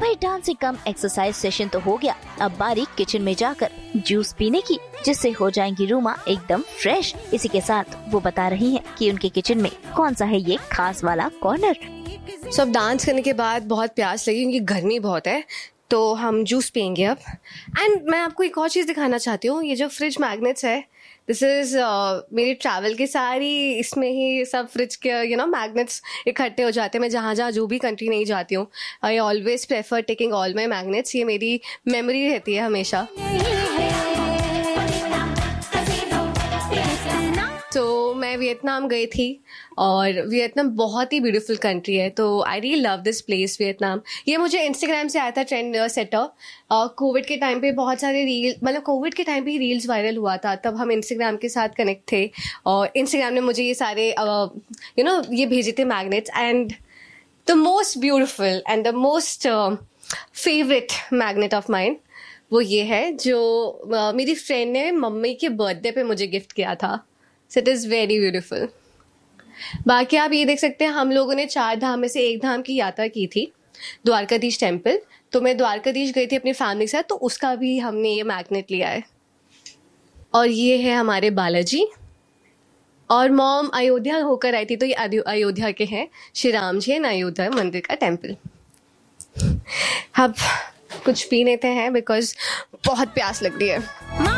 भाई डांस से कम exercise session तो हो गया, अब बारी किचन में जाकर जूस पीने की, जिससे हो जाएंगी रूमा एकदम फ्रेश। इसी के साथ वो बता रही हैं कि उनके किचन में कौन सा है ये खास वाला कॉर्नर। अब डांस करने के बाद बहुत प्यास लगी क्योंकि गर्मी बहुत है, तो हम जूस पियेंगे अब। एंड मैं आपको एक और चीज़ दिखाना चाहती हूँ, ये जो फ्रिज मैग्नेट्स है, दिस इज़ मेरी ट्रैवल की सारी, इसमें ही सब फ्रिज के मैग्नेट्स इकट्ठे हो जाते हैं। मैं जहाँ जहाँ जो भी कंट्री नहीं जाती हूँ, I always prefer taking all my magnets. ये मेरी मेमोरी रहती है हमेशा। तो मैं वियतनाम गई थी और वियतनाम बहुत ही ब्यूटीफुल कंट्री है, तो I really love this place Vietnam. ये मुझे इंस्टाग्राम से आया था ट्रेंड सेटर। कोविड के टाइम पे बहुत सारे कोविड के टाइम पे ही रील्स वायरल हुआ था, तब हम इंस्टाग्राम के साथ कनेक्ट थे और इंस्टाग्राम ने मुझे ये सारे ये भेजे थे magnets. And the most beautiful and the most favourite magnet of mine वो ये है जो मेरी फ्रेंड ने मम्मी के बर्थडे पे मुझे गिफ्ट किया था। So it is very beautiful. बाकी आप ये देख सकते हैं, हम लोगों ने 4 धाम में से एक धाम की यात्रा की थी, द्वारकाधीश टेम्पल। तो मैं द्वारकाधीश गई थी अपनी फैमिली के साथ, तो उसका भी हमने ये मैग्नेट लिया है। और ये है हमारे बालाजी, और मॉम अयोध्या होकर आई थी, तो ये अयोध्या के हैं, श्री राम जी एंड अयोध्या मंदिर का टेम्पल। अब कुछ पी लेते हैं बिकॉज बहुत प्यास लग रही है।